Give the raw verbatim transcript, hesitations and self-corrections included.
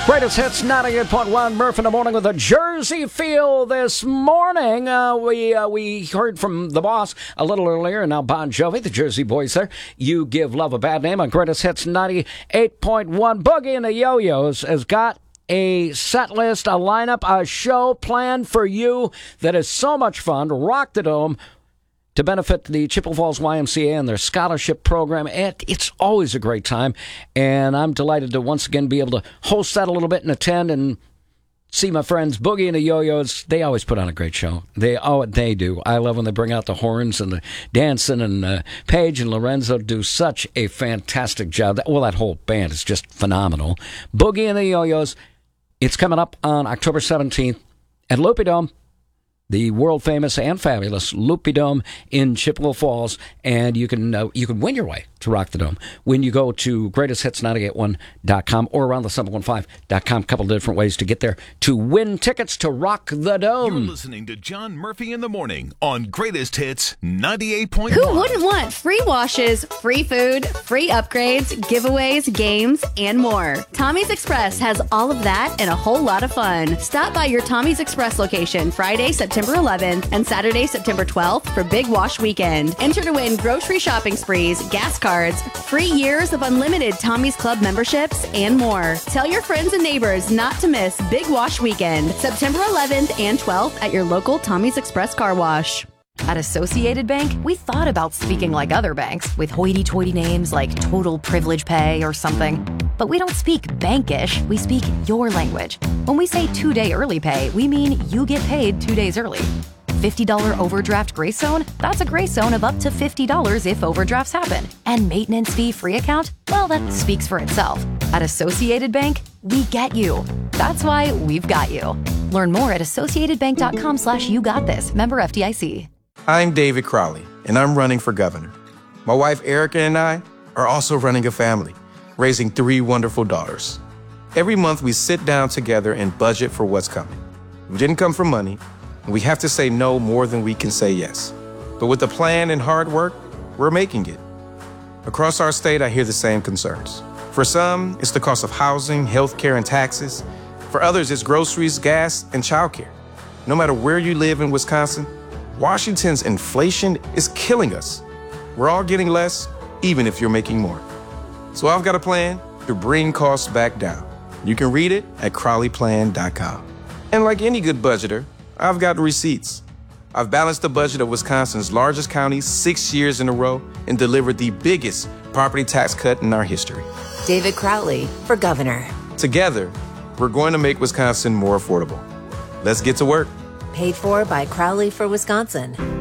Greatest hits, ninety-eight point one. Murph in the morning with a Jersey feel this morning. Uh, we uh, we heard from the boss a little earlier, and now Bon Jovi, the Jersey boys there. You Give Love a Bad Name on Greatest Hits ninety-eight point one. Boogie and the Yo-Yos has got a set list, a lineup, a show planned for you that is so much fun. Rock the Dome to benefit the Chippewa Falls Y M C A and their scholarship program. It, it's always a great time, and I'm delighted to once again be able to host that a little bit and attend and see my friends Boogie and the Yo-Yos. They always put on a great show. They oh, they do. I love when they bring out the horns and the dancing, and uh, Paige and Lorenzo do such a fantastic job. Well, that whole band is just phenomenal. Boogie and the Yo-Yos, it's coming up on October seventeenth at Loopy Dome, the world-famous and fabulous Loopy Dome in Chippewa Falls, and you can uh, you can win your way to Rock the Dome when you go to greatest hits nine eight one dot com or around the seven one five dot com. A couple of different ways to get there to win tickets to Rock the Dome. You're listening to John Murphy in the Morning on Greatest Hits ninety-eight point one. Who wouldn't want free washes, free food, free upgrades, giveaways, games, and more? Tommy's Express has all of that and a whole lot of fun. Stop by your Tommy's Express location Friday, September eleventh and Saturday, September twelfth for Big Wash Weekend. Enter to win grocery shopping sprees, gas cards, free years of unlimited Tommy's Club memberships, and more. Tell your friends and neighbors not to miss Big Wash Weekend, September eleventh and twelfth at your local Tommy's Express car wash. At Associated Bank, we thought about speaking like other banks with hoity-toity names like Total Privilege Pay or something. But we don't speak bankish, we speak your language. When we say two-day early pay, we mean you get paid two days early. fifty dollars overdraft grace zone? That's a grace zone of up to fifty dollars if overdrafts happen. And maintenance fee-free account? Well, that speaks for itself. At Associated Bank, we get you. That's why we've got you. Learn more at associatedbank.com slash you got this. Member F D I C. I'm David Crowley, and I'm running for governor. My wife Erica and I are also running a family, raising three wonderful daughters. Every month we sit down together and budget for what's coming. We didn't come for money, and we have to say no more than we can say yes. But with a plan and hard work, we're making it. Across our state, I hear the same concerns. For some, it's the cost of housing, healthcare, and taxes. For others, it's groceries, gas, and childcare. No matter where you live in Wisconsin, Washington's inflation is killing us. We're all getting less, even if you're making more. So I've got a plan to bring costs back down. You can read it at crowley plan dot com. And like any good budgeter, I've got receipts. I've balanced the budget of Wisconsin's largest county six years in a row and delivered the biggest property tax cut in our history. David Crowley for governor. Together, we're going to make Wisconsin more affordable. Let's get to work. Paid for by Crowley for Wisconsin.